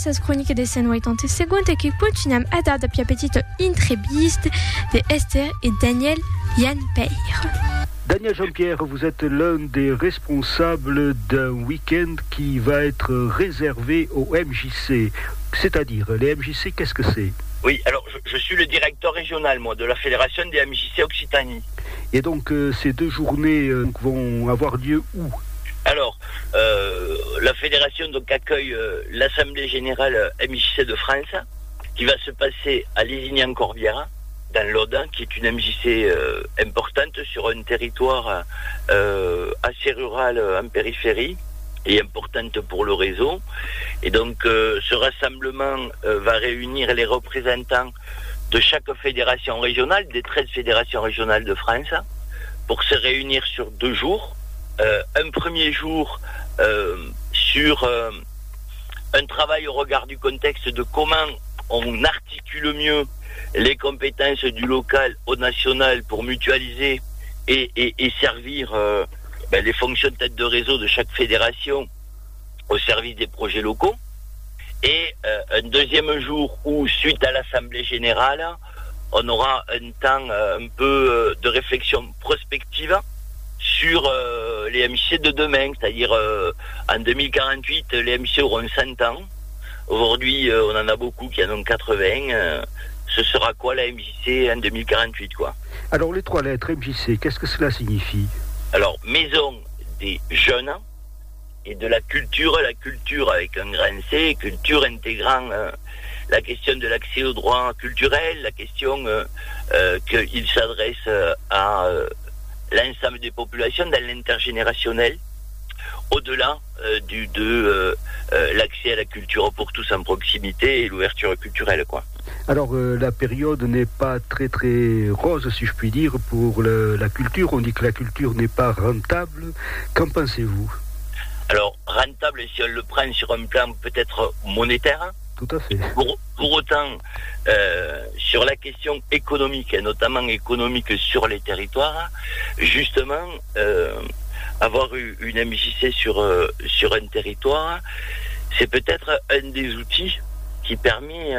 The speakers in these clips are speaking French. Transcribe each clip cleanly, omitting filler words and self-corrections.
questa cronica de Sen 82 che continuiamo a dare più petite interviste de Esther et Daniel Yann Peir. Daniel Jean-Pierre, vous êtes l'un des responsables d'un week-end qui va être réservé au MJC. C'est-à-dire, les MJC, qu'est-ce que c'est ? Oui, alors je suis le directeur régional, moi, de la Fédération des MJC Occitanie. Et donc, ces 2 journées vont avoir lieu où ? Alors, la Fédération donc, accueille l'Assemblée Générale MJC de France, qui va se passer à Lézignan-Corbière, dans l'Aude, qui est une MJC importante sur un territoire assez rural en périphérie et importante pour le réseau. Et donc ce rassemblement va réunir les représentants de chaque fédération régionale, des 13 fédérations régionales de France, pour se réunir sur 2 jours. Un premier jour sur un travail au regard du contexte de comment on articule mieux les compétences du local au national pour mutualiser et servir les fonctions de tête de réseau de chaque fédération au service des projets locaux. Et un deuxième jour où, suite à l'Assemblée Générale, on aura un temps un peu de réflexion prospective sur les MJC de demain, c'est-à-dire en 2048, les MJC auront 100 ans. Aujourd'hui, on en a beaucoup qui en ont 80. Ce sera quoi la MJC en 2048, quoi. Alors, les 3 lettres MJC, qu'est-ce que cela signifie ? Alors, maison des jeunes et de la culture avec un grand C, culture intégrant la question de l'accès aux droits culturels, la question qu'il s'adresse à l'ensemble des populations dans l'intergénérationnel, au-delà de l'accès à la culture pour tous en proximité et l'ouverture culturelle, quoi. Alors, la période n'est pas très très rose, si je puis dire, pour la culture. On dit que la culture n'est pas rentable. Qu'en pensez-vous ? Alors, rentable, si on le prend sur un plan peut-être monétaire. Tout à fait. Pour autant, sur la question économique, et notamment économique sur les territoires, justement, avoir une MJC sur un territoire, c'est peut-être un des outils qui permet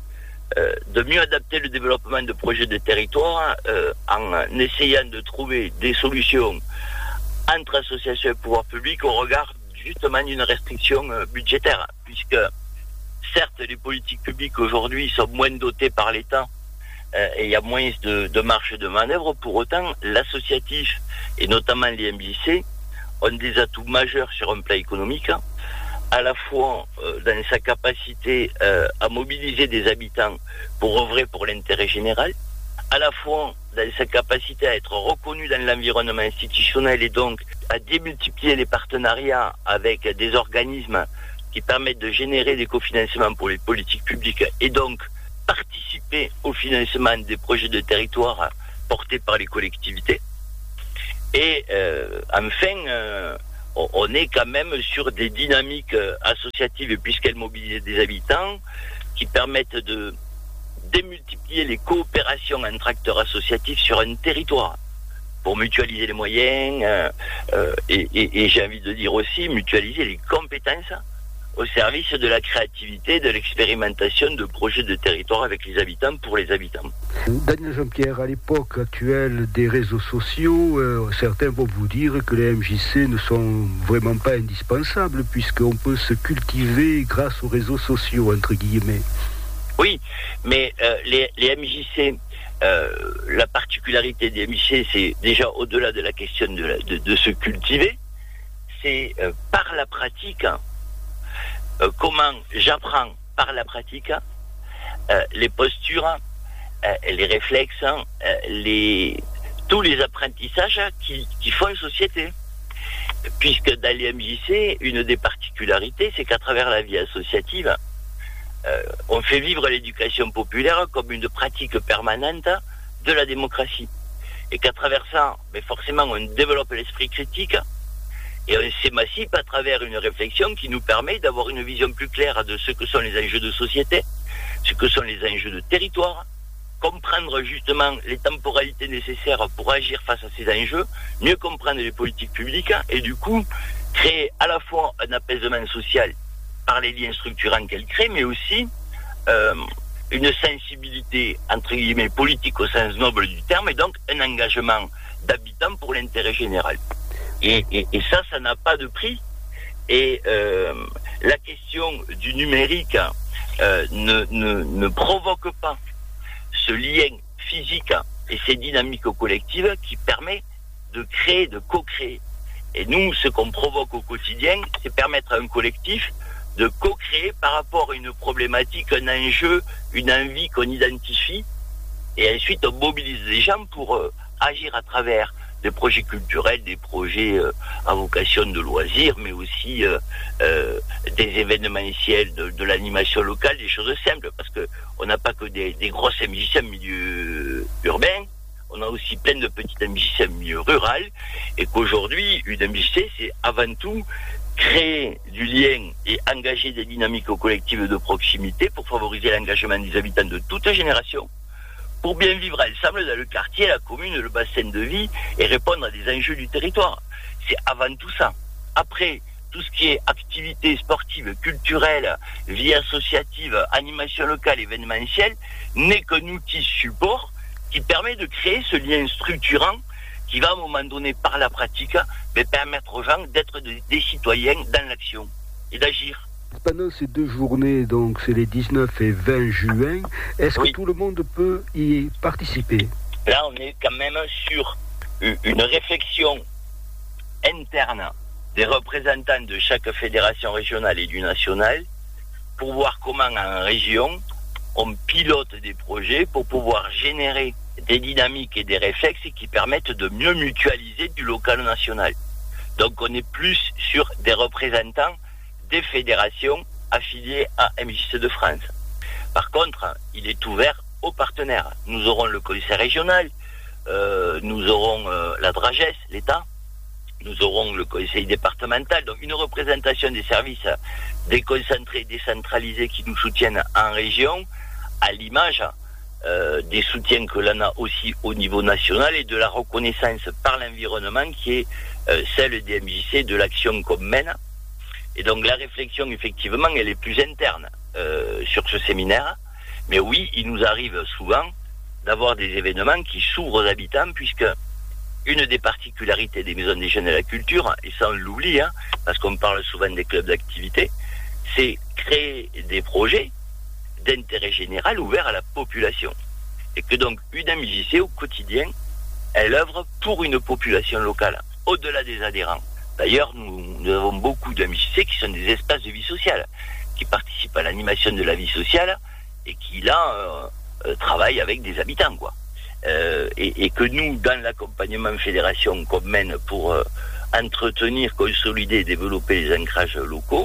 de mieux adapter le développement de projets de territoire en essayant de trouver des solutions entre associations et pouvoirs publics au regard justement d'une restriction budgétaire, puisque certes les politiques publiques aujourd'hui sont moins dotées par l'État et il y a moins de marge de manœuvre. Pour autant, l'associatif et notamment les MJC ont des atouts majeurs sur un plan économique, à la fois dans sa capacité à mobiliser des habitants pour œuvrer pour l'intérêt général, à la fois dans sa capacité à être reconnu dans l'environnement institutionnel et donc à démultiplier les partenariats avec des organismes qui permettent de générer des cofinancements pour les politiques publiques et donc participer au financement des projets de territoire portés par les collectivités. Et enfin, on est quand même sur des dynamiques associatives puisqu'elles mobilisent des habitants qui permettent de démultiplier les coopérations entre acteurs associatifs sur un territoire pour mutualiser les moyens et j'ai envie de dire aussi mutualiser les compétences au service de la créativité, de l'expérimentation de projets de territoire avec les habitants pour les habitants. Daniel Jean-Pierre, à l'époque actuelle des réseaux sociaux, certains vont vous dire que les MJC ne sont vraiment pas indispensables puisqu'on peut se cultiver grâce aux réseaux sociaux, entre guillemets. Oui, mais les MJC, la particularité des MJC, c'est déjà au-delà de la question de se cultiver, c'est par la pratique, comment j'apprends par la pratique les postures, les réflexes, tous les apprentissages qui font société. Puisque dans les MJC, une des particularités, c'est qu'à travers la vie associative, on fait vivre l'éducation populaire comme une pratique permanente de la démocratie. Et qu'à travers ça, forcément, on développe l'esprit critique et on s'émancipe à travers une réflexion qui nous permet d'avoir une vision plus claire de ce que sont les enjeux de société, ce que sont les enjeux de territoire, comprendre justement les temporalités nécessaires pour agir face à ces enjeux, mieux comprendre les politiques publiques et du coup créer à la fois un apaisement social par les liens structurants qu'elle crée, mais aussi une sensibilité, entre guillemets, politique au sens noble du terme, et donc un engagement d'habitants pour l'intérêt général. Et ça n'a pas de prix. Et la question du numérique ne provoque pas ce lien physique et ces dynamiques collectives qui permet de créer, de co-créer. Et nous, ce qu'on provoque au quotidien, c'est permettre à un collectif de co-créer par rapport à une problématique, un enjeu, une envie qu'on identifie, et ensuite on mobilise les gens pour agir à travers des projets culturels, des projets à vocation de loisirs, mais aussi des événementiels, de l'animation locale, des choses simples, parce que on n'a pas que des grosses MJC en milieu urbain, on a aussi plein de petites MJC en milieu rural, et qu'aujourd'hui, une MJC, c'est avant tout créer du lien et engager des dynamiques collectives de proximité pour favoriser l'engagement des habitants de toute génération, pour bien vivre ensemble dans le quartier, la commune, le bassin de vie et répondre à des enjeux du territoire. C'est avant tout ça. Après, tout ce qui est activité sportive, culturelle, vie associative, animation locale, événementielle, n'est qu'un outil support qui permet de créer ce lien structurant qui va à un moment donné, par la pratique, permettre aux gens d'être des citoyens dans l'action et d'agir. Pendant ces 2 journées, donc c'est les 19 et 20 juin, est-ce que tout le monde peut y participer? Là, on est quand même sur une réflexion interne des représentants de chaque fédération régionale et du national pour voir comment en région on pilote des projets pour pouvoir générer des dynamiques et des réflexes qui permettent de mieux mutualiser du local au national. Donc on est plus sur des représentants des fédérations affiliées à MJC de France. Par contre, il est ouvert aux partenaires. Nous aurons le conseil régional, nous aurons la DRAGES, l'État, nous aurons le conseil départemental, donc une représentation des services déconcentrés, décentralisés qui nous soutiennent en région, à l'image des soutiens que l'on a aussi au niveau national et de la reconnaissance par l'environnement qui est celle des MJC, de l'action qu'on mène. Et donc la réflexion, effectivement, elle est plus interne sur ce séminaire. Mais oui, il nous arrive souvent d'avoir des événements qui s'ouvrent aux habitants, puisque une des particularités des maisons des jeunes et la culture, et ça on l'oublie, parce qu'on parle souvent des clubs d'activité, c'est créer des projets d'intérêt général ouverts à la population. Et que donc une MJC au quotidien, elle œuvre pour une population locale, au-delà des adhérents. D'ailleurs, nous avons beaucoup de MJC qui sont des espaces de vie sociale, qui participent à l'animation de la vie sociale et qui là travaillent avec des habitants, quoi. Et que nous, dans l'accompagnement fédération qu'on mène pour entretenir, consolider et développer les ancrages locaux,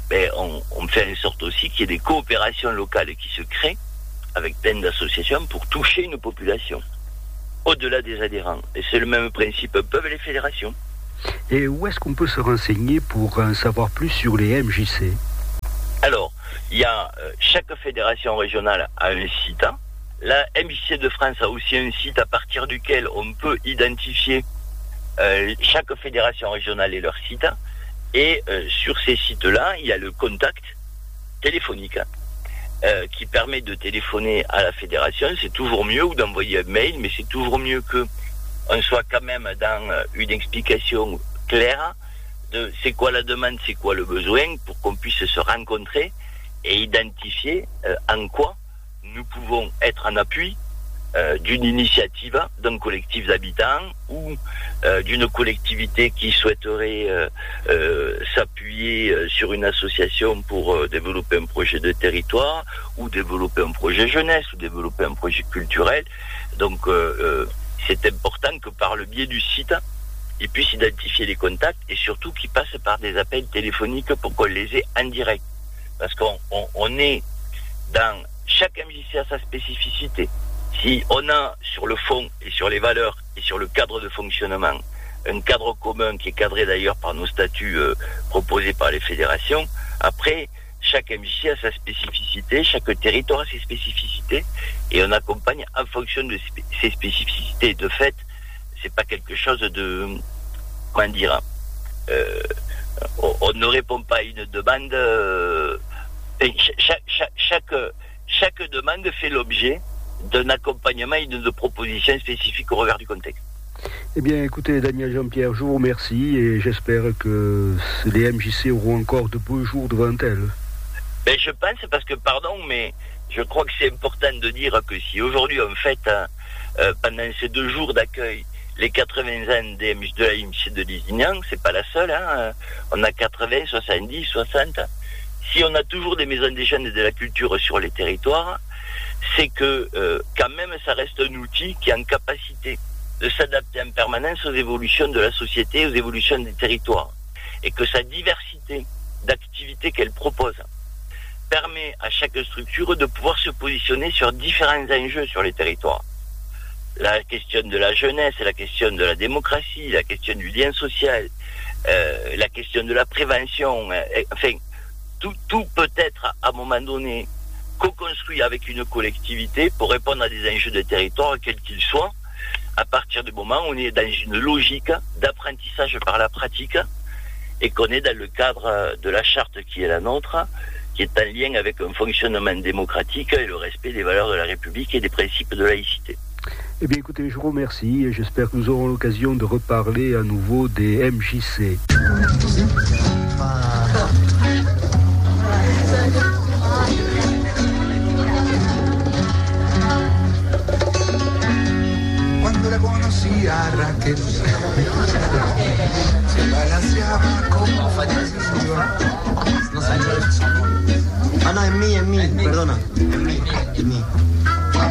on fait en sorte aussi qu'il y ait des coopérations locales qui se créent avec plein d'associations pour toucher une population au-delà des adhérents. Et c'est le même principe peuvent les fédérations. Et où est-ce qu'on peut se renseigner pour en savoir plus sur les MJC? Alors, il y a chaque fédération régionale a un site. La MJC de France a aussi un site à partir duquel on peut identifier chaque fédération régionale et leur site. Et sur ces sites-là, il y a le contact téléphonique qui permet de téléphoner à la fédération. C'est toujours mieux, ou d'envoyer un mail, mais c'est toujours mieux qu'on soit quand même dans une explication claire de c'est quoi la demande, c'est quoi le besoin, pour qu'on puisse se rencontrer et identifier en quoi nous pouvons être en appui d'une initiative d'un collectif d'habitants ou d'une collectivité qui souhaiterait s'appuyer sur une association pour développer un projet de territoire ou développer un projet jeunesse ou développer un projet culturel. Donc c'est important que par le biais du site, ils puissent identifier les contacts et surtout qu'ils passent par des appels téléphoniques pour qu'on les ait en direct. Parce qu'on est dans chaque MJC a sa spécificité. Si on a sur le fond et sur les valeurs et sur le cadre de fonctionnement un cadre commun qui est cadré d'ailleurs par nos statuts proposés par les fédérations, après chaque MJC a sa spécificité, chaque territoire a ses spécificités et on accompagne en fonction de ces spécificités. De fait, c'est pas quelque chose de comment dire on ne répond pas à une demande. Chaque demande fait l'objet d'un accompagnement et de propositions spécifiques au regard du contexte. Eh bien, écoutez, Daniel Jean-Pierre, je vous remercie et j'espère que les MJC auront encore de beaux jours devant elles. Ben, je pense, parce que, pardon, mais je crois que c'est important de dire que si aujourd'hui on fête pendant ces 2 jours d'accueil les 80 ans de la MJC de Lézignan, c'est pas la seule, hein. On a 80, 70, 60. Si on a toujours des maisons des jeunes et de la culture sur les territoires, c'est que quand même ça reste un outil qui est en capacité de s'adapter en permanence aux évolutions de la société, aux évolutions des territoires. Et que sa diversité d'activités qu'elle propose permet à chaque structure de pouvoir se positionner sur différents enjeux sur les territoires. La question de la jeunesse, la question de la démocratie, la question du lien social, la question de la prévention, enfin, tout peut être à un moment donné co-construit avec une collectivité pour répondre à des enjeux de territoire, quels qu'ils soient, à partir du moment où on est dans une logique d'apprentissage par la pratique et qu'on est dans le cadre de la charte qui est la nôtre, qui est en lien avec un fonctionnement démocratique et le respect des valeurs de la République et des principes de laïcité. Eh bien écoutez, je vous remercie et j'espère que nous aurons l'occasion de reparler à nouveau des MJC. Cuando la conocí a Raquel se balanceaba como fantasía. No salió. Ah, no, en mí, perdona. En mí.